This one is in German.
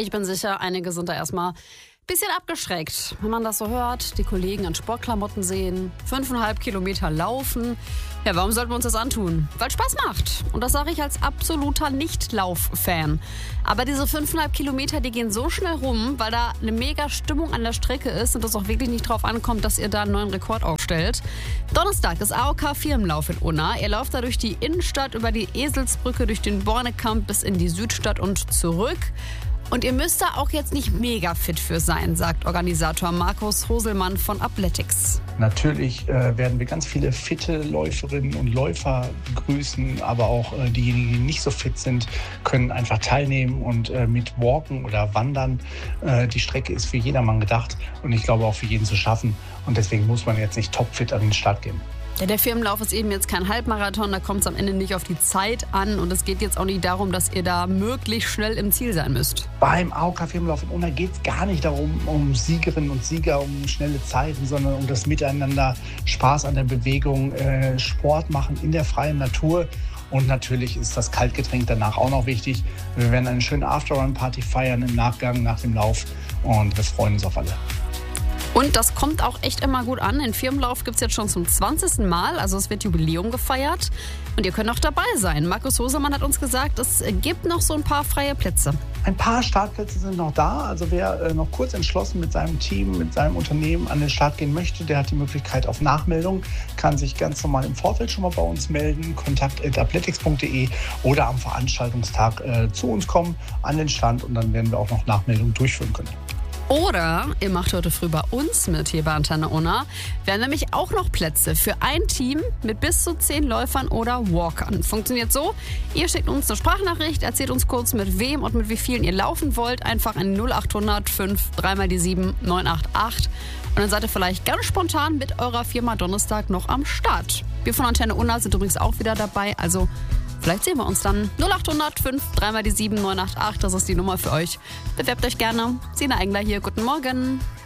Ich bin sicher, einige sind da erstmal ein bisschen abgeschreckt, wenn man das so hört. Die Kollegen in Sportklamotten sehen, 5,5 Kilometer laufen. Ja, warum sollten wir uns das antun? Weil es Spaß macht. Und das sage ich als absoluter Nicht-Lauf-Fan. Aber diese 5,5 Kilometer, die gehen so schnell rum, weil da eine mega Stimmung an der Strecke ist und es auch wirklich nicht drauf ankommt, dass ihr da einen neuen Rekord aufstellt. Donnerstag ist AOK-Firmenlauf in Unna. Ihr lauft da durch die Innenstadt, über die Eselsbrücke, durch den Bornekamp bis in die Südstadt und zurück. Und ihr müsst da auch jetzt nicht mega fit für sein, sagt Organisator Markus Hoselmann von Athletics. Natürlich werden wir ganz viele fitte Läuferinnen und Läufer begrüßen, aber auch diejenigen, die nicht so fit sind, können einfach teilnehmen und mit Walken oder Wandern. Die Strecke ist für jedermann gedacht und ich glaube auch für jeden zu schaffen. Und deswegen muss man jetzt nicht topfit an den Start gehen. Ja, der Firmenlauf ist eben jetzt kein Halbmarathon, da kommt es am Ende nicht auf die Zeit an und es geht jetzt auch nicht darum, dass ihr da möglichst schnell im Ziel sein müsst. Beim AOK-Firmenlauf in Unna geht es gar nicht darum, um Siegerinnen und Sieger, um schnelle Zeiten, sondern um das Miteinander, Spaß an der Bewegung, Sport machen in der freien Natur. Und natürlich ist das Kaltgetränk danach auch noch wichtig. Wir werden eine schöne After-Run-Party feiern im Nachgang nach dem Lauf und wir freuen uns auf alle. Und das kommt auch echt immer gut an. Den Firmenlauf gibt es jetzt schon zum 20. Mal, also es wird Jubiläum gefeiert. Und ihr könnt auch dabei sein. Markus Hoselmann hat uns gesagt, es gibt noch so ein paar freie Plätze. Ein paar Startplätze sind noch da. Also wer noch kurz entschlossen mit seinem Team, mit seinem Unternehmen an den Start gehen möchte, der hat die Möglichkeit auf Nachmeldung, kann sich ganz normal im Vorfeld schon mal bei uns melden, kontakt@athletics.de oder am Veranstaltungstag zu uns kommen an den Stand und dann werden wir auch noch Nachmeldungen durchführen können. Oder ihr macht heute früh bei uns mit hier bei Antenne Unna. Wir haben nämlich auch noch Plätze für ein Team mit bis zu 10 Läufern oder Walkern. Funktioniert so, ihr schickt uns eine Sprachnachricht, erzählt uns kurz, mit wem und mit wie vielen ihr laufen wollt. Einfach an 0800 5 3x7 988. Und dann seid ihr vielleicht ganz spontan mit eurer Firma Donnerstag noch am Start. Wir von Antenne Unna sind übrigens auch wieder dabei, also vielleicht sehen wir uns dann. 0800 5 3x7 988, das ist die Nummer für euch. Bewerbt euch gerne. Sina Engler hier, guten Morgen.